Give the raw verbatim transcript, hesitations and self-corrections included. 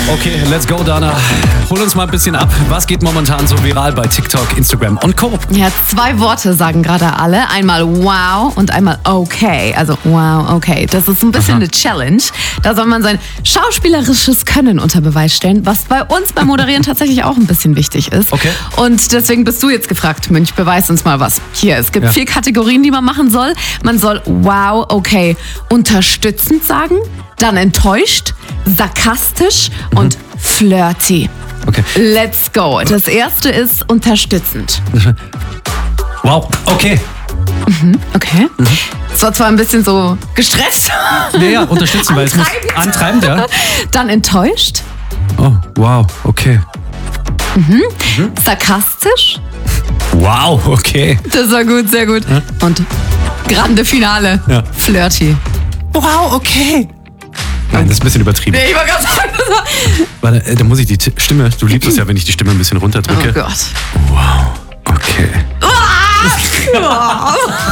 Okay, let's go, Dana. Hol uns mal ein bisschen ab. Was geht momentan so viral bei TikTok, Instagram und Co.? Ja, zwei Worte sagen gerade alle. Einmal wow und einmal okay. Also wow, okay. Das ist so ein bisschen Aha. eine Challenge. Da soll man sein schauspielerisches Können unter Beweis stellen, was bei uns beim Moderieren tatsächlich auch ein bisschen wichtig ist. Okay. Und deswegen bist du jetzt gefragt, Münch, beweis uns mal was. Hier, es gibt Ja. vier Kategorien, die man machen soll. Man soll wow, okay unterstützend sagen, dann enttäuscht, sarkastisch Mhm. und flirty. Okay. Let's go. Das erste ist unterstützend. Wow, okay. Okay. Es war zwar ein bisschen so gestresst. Ja, ja, unterstützen, weil es muss Antreibend. antreibend, ja. Dann enttäuscht, Oh, wow, okay. sarkastisch. Wow, okay. Das war gut, sehr gut. Und grande Finale. Ja. Flirty. Wow, okay. Nein, das ist ein bisschen übertrieben. Nee, ich wollte gerade sagen, das war... Warte, äh, da muss ich die T- Stimme, du liebst es ja, wenn ich die Stimme ein bisschen Oh runterdrücke. Gott. Wow, okay. Ah!